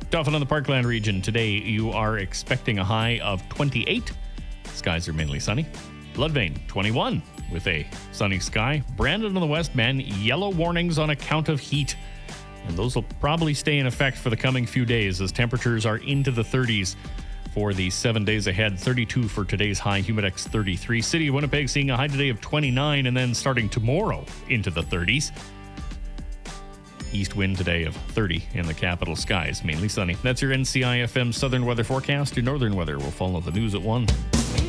Dauphin on the Parkland region. Today, you are expecting a high of 28. Skies are mainly sunny. Bloodvein, 21 with a sunny sky. Brandon on the west, man, yellow warnings on account of heat. And those will probably stay in effect for the coming few days as temperatures are into the 30s for the 7 days ahead. 32 for today's high, Humidex 33. City of Winnipeg seeing a high today of 29 and then starting tomorrow into the 30s. East wind today of 30 in the capital skies, mainly sunny. That's your NCIFM Southern Weather Forecast. Your northern weather will follow the news at 1.